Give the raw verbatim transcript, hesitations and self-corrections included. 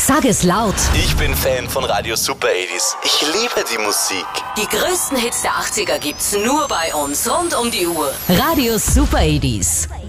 Sag es laut. Ich bin Fan von Radio Super achtzig. Ich liebe die Musik. Die größten Hits der achtziger gibt's nur bei uns rund um die Uhr. Radio Super achtzig.